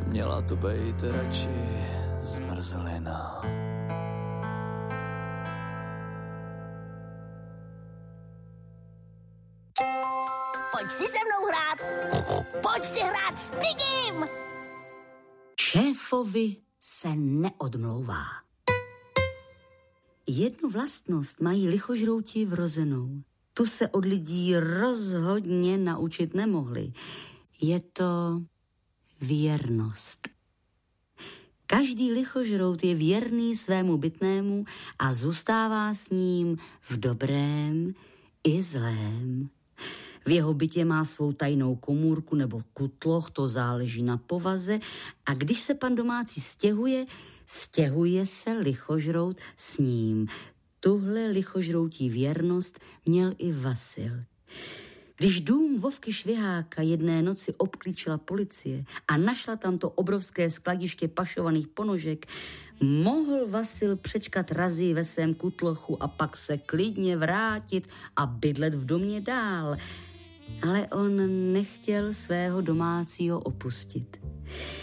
Měla to být radši zmrzlina. Pojď si se mnou hrát. Pojď si hrát s Pigim. Šéfovi se neodmlouvá. Jednu vlastnost mají lichožrouti vrozenou. Tu se od lidí rozhodně naučit nemohli. Je to věrnost. Každý lichožrout je věrný svému bytnému a zůstává s ním v dobrém i zlém. V jeho bytě má svou tajnou komůrku nebo kutloch, to záleží na povaze, a když se pan domácí stěhuje se lichožrout s ním. Tuhle lichožroutí věrnost měl i Vasil. Když dům Vovky Šviháka jedné noci obklíčila policie a našla tam to obrovské skladiště pašovaných ponožek, mohl Vasil přečkat razy ve svém kutlochu a pak se klidně vrátit a bydlet v domě dál. Ale on nechtěl svého domácího opustit.